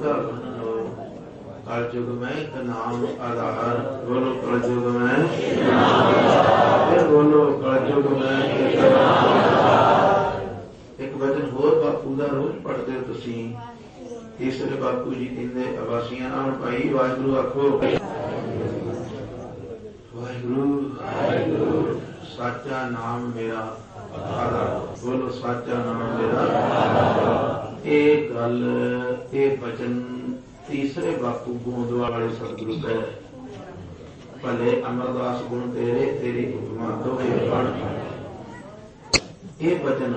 धन लो। कलयुग में एक नाम आधार, बोलो कलयुग में बोलो कलयुग में एक नाम आधार। एक वचन होर बापू का रोज पढ़ते हो तुसी। तीसरे बापू जी कहते अवासियां नाल भाई वाहिगुरू आखो। वाहिगुरू साचा नाम मेरा आधार, बोलो साचा नाम मेरा। एक गल एक वचन तीसरे बापू गोंदवाल वाले सतगुरु कह भले अमरदास गुण तेरे तेरी उपमा दो बण। ये वचन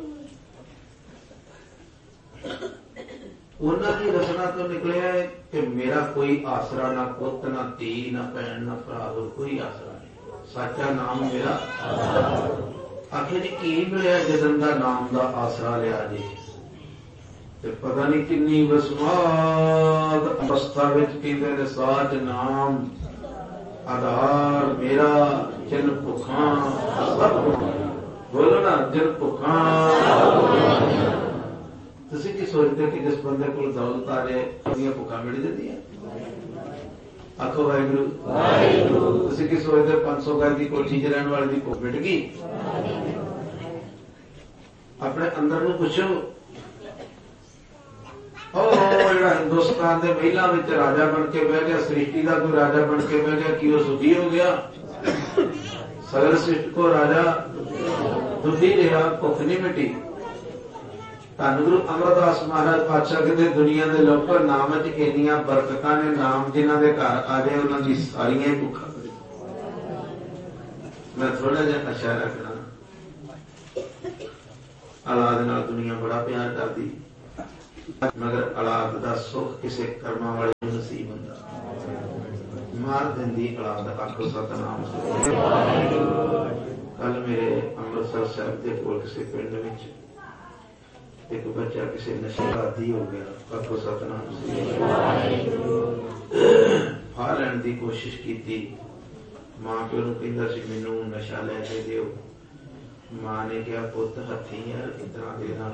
उन्होंने रचना तो निकले है कि मेरा कोई आसरा ना पुत ना धी ना भैन ना भरा, कोई आसरा नहीं। साचा नाम मेरा आखिर की मिले जदन का नाम का आसरा लिया जी। पता नहीं किन्नी वसमाद अवस्था कहते साच नाम आधार मेरा जिन भुखा सब। बोलो ना जिन भुखा। तुसी की सोचते कि जिस बंदे को दौलत आ जाए भुखा मिट जाती है? आखो वाहिगुरू। तुसी की सोचते 500 गज की कोठी च रहने वाले की भुख मिट गई? अपने अंदर में पूछो। हिंदुस्तान के महिला में राजा बन के बह गया, सृष्टि का कोई राजा बन के बह गया कि वो सुखी हो गया? सगल सृष्टि को राजा दुखी रहा, भुख नहीं मिटी। धन गुरु अमरदास महाराज पातशाह कहते दुनिया के लोगों नाम च इन्नियां बरकतां ने, नाम जिन्हां दे घर आ जाए उन्हां दी सारियां ही भुखा। मैं थोड़ा जिहा इशारा करा, औलाद नाल दुनिया बड़ा प्यार करदी, मगर औलाद का सुख किसी कर्मा वाले नसीब होंदा। मार देंदी औलाद। आखो सतनाम। कल मेरे अमृतसर साहब के कोल किसी पिंड विच एक बच्चा किसी नशे का आदी हो गया। आखो सतनाम। फा लैण की कोशिश की, मां प्यो नूं कहंदा सी मैनूं नशा लै के दिओ। मां ने कहा पुत हथी है इतना देना।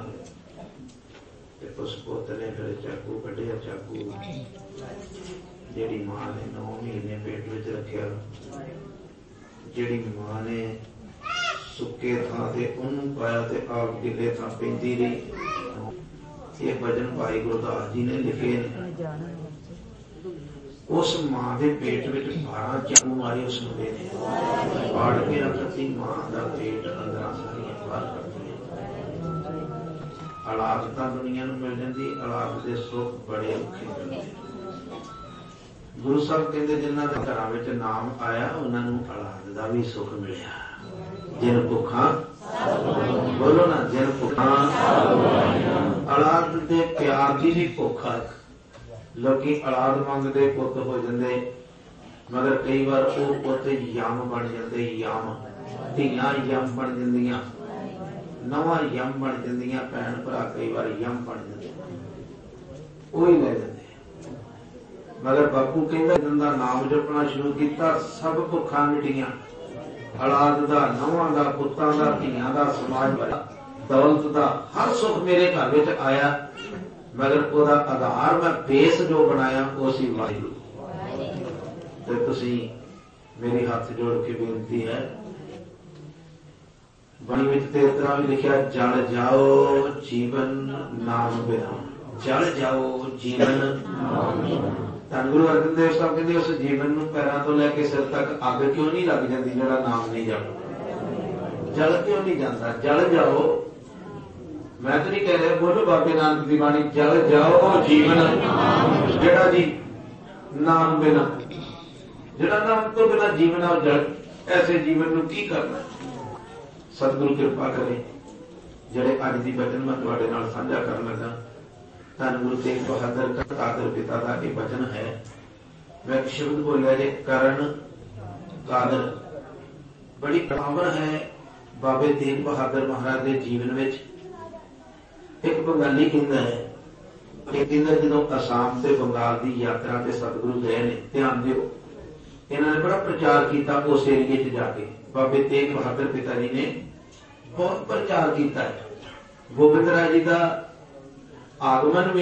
उस पुत ने फिर चाकू कढ़िया, चाकू जिहड़ी मां ने 9 महीने पेट विच रखिया, जिहड़ी मां ने सुके थां ते उन्हूं पाया ते आप गिले थां पैंदी रही। ये भजन भाई गुरदास जी ने लिखे ने। उस मां के पेट विच 12 चाकू मारे उस मुंडे ने, फाड़ के रखती मां का पेट, अंदर सारियां बाहर करती। औलाद तो दुनिया में मिल जाती, औलाद के सुख बड़े औखे मिलते। गुरु साहब कहते जिन्हों के घर में नाम आया उन्होंने औलाद का भी सुख मिलिया। जिन भुखा, बोलो ना जिन भुखा। औलाद के प्यार की भी भुख है। लोग औलाद मंगते पुत हो जाते, मगर कई बार वो पुत यम बन जाते। यम धियां यम बन जांदियां, नवा यम बन जांदियां, भैन भरा कई बार यम बन जाते, वो ही ले जाते। मगर बापू कहंदा जिंदा नाम जपना शुरू किया सब भुखा मिटियां। औलाद दा, नौवां दा, पुत्तां दा, धियां दा, समाज दा, दौलत दा हर सुख मेरे घर में आया, मगर ओदा आधार मैं बेस जो बनाया वो सी वाहिगुरू। ते तुसीं मेरी हाथ जोड़ के बेनती है, बाणी विच ते इस तरह भी लिखा जल जाओ जीवन नाम बिना। जल जाओ जीवन। धन गुरु अर्जन देव साहब कहते उस जीवन नूं पैरां तो लैके सिर तक अग क्यों नहीं लग जाती जिहड़ा नाम नहीं जपदा? जल क्यों नहीं जाता? जल जाओ। मैं तो नहीं कह रहा, बोलो बाबे नानक दी बाणी जल जाओ जीवन जिहड़ा जी नाम बिना, जिहड़ा नाम तो बिना जीवन आ जल। ऐसे जीवन नूं की करना? सतगुरु कृपा करे। जिहड़े अज दी वचन मैं तुहाडे नाल साझा करन लगा, धन गुरु तेग बहादुर कादर पिता का यह वचन है। मैं एक शब्द बोलिया जे करण कादर। बड़ी पावर है बाबे तेग बहादुर महाराज के जीवन में। एक बंगाली कहता है, जो असम से बंगाल की यात्रा से सतगुरु गए ने, ध्यान दिओ, इन्होंने बड़ा प्रचार किया उस एरिए च जाके। बाबे तेग बहादुर पिता जी ने बहुत प्रचार किया है। गोबिंद राय जी का आगमन भी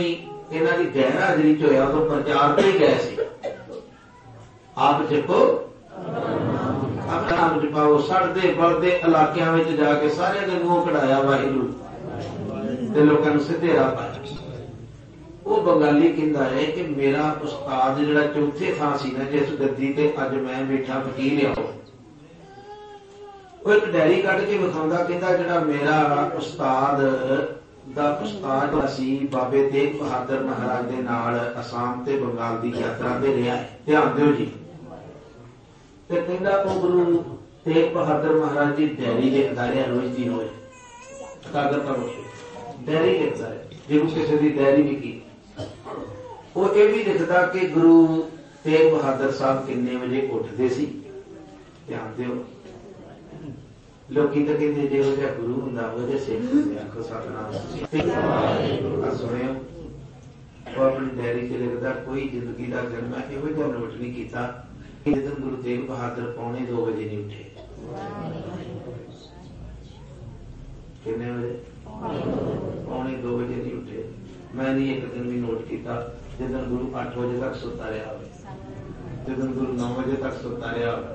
इन्हां दी गैर हाजरी च होया तो प्रचार ते ही गए सी। आप जपो आप नाम जपाओ, सड़दे बलदे इलाकियां विच जाके सारे दे मूंह कढ़ाया वाहिगुरू ते लोकां नूं सिद्धे राह पाया। वो बंगाली कहता है कि मेरा उस्ताद जिहड़ा चौथे थां सी ना जिस गद्दी ते अज मैं बैठा फकीर आ, वो एक डायरी कढ के विखाउंदा, कहता जिहड़ा मेरा उस्ताद दा उस्ताद सी बाबे तेग बहादुर महाराज दे नाल असम ते बंगाल दी यात्रा ते रहा है। ध्यान दिओ जी। ते कहता वो गुरु तेग बहादुर महाराज की डायरी लिखता रहा रोज दी रोज, कागज पर डायरी लिखता रहा, जो किसी की डायरी भी की। वो ये भी लिखता कि गुरु तेग बहादुर साहब किन्ने बजे उठते सी। ध्यान दिओ, लोकी तो कहते जो जिहा गुरु हुंदा वो जिहा सिख हुंदे। आखो सतनाम। सुनियो, वो अपनी डायरी च लिखता कोई जिंदगी का जन्म इहो जिहा नोट नहीं किया कि जिस गुरु तेग बहादुर 2:45 बजे नहीं उठे। किन्ने बजे? 2:45 बजे नहीं उठे। मैं नहीं एक दिन भी नोट किया जिस गुरु 8 बजे तक सुता रहा हो, जिस गुरु 9 बजे तक सुता रहा हो।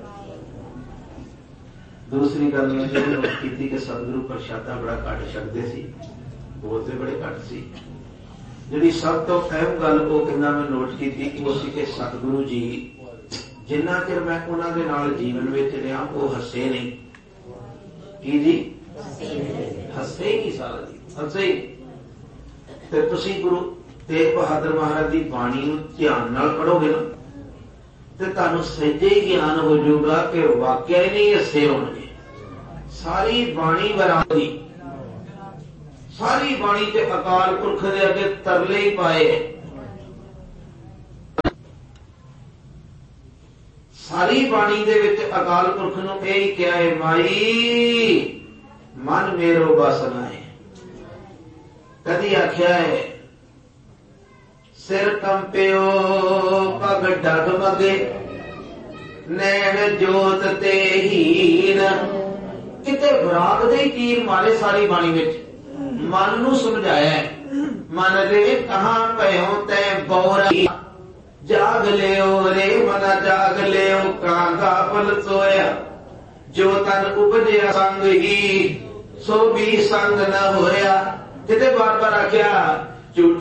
दूसरी गल मैं ये नोट की कि सतगुरु प्रशादा बड़ा घट छकते सी, बोलते बड़े घट सी। जी सब तो अहम गल वो कहना मैं नोट की वो सी कि सतगुरु जी जिन्ना चिर मैं उन्होंने नाल जीवन में रहा वो हसे नहीं। की जी? हसे ही नहीं सारा जी, हसे ही। ते तुसी गुरु तेग बहादुर महाराज की बाणी ध्यान नाल पढ़ोगे ना तो तुहानूं सच्चे ही ज्ञान हो जाऊगा कि वाकया ही नहीं हसे होणगे। सारी बाणी बराबरी, सारी बाणी ते अकाल पुरख दे अगे तरले ही पाए। सारी बाणी दे विच अकाल पुरख नूं यही कहा है माई मन मेरो बस नाए। कदी आख्या है सिर कंपियो पग डगमगे नैन जोत ते हीन। किते विराग दे तीर मारे सारी बाणी विच मन नूं समझाया। मन रे कहां पयो तै बौरा जाग लियो रे मना जाग लियो कांगा पल सोया। जो तन उपजया संग ही सो भी संग न होया। किते बार बार आख्या झूठ